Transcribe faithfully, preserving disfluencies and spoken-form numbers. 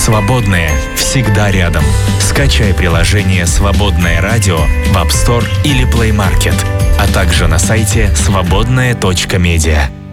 Свободное всегда рядом. Скачай приложение «Свободное радио» в App Store или Play Market, а также на сайте свободное точка медиа.